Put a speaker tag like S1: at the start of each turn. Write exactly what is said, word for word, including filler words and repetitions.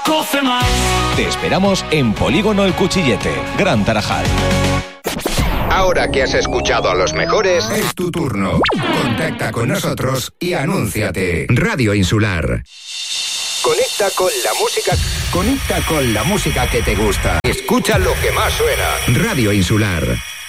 S1: Cofe Más.
S2: Te esperamos en Polígono El Cuchillete, Gran Tarajal.
S3: Ahora que has escuchado a los mejores,
S4: es tu turno. Contacta con nosotros y anúnciate. Radio Insular.
S3: Conecta con la música.
S4: Conecta con la música que te gusta.
S3: Escucha lo que más suena.
S4: Radio Insular.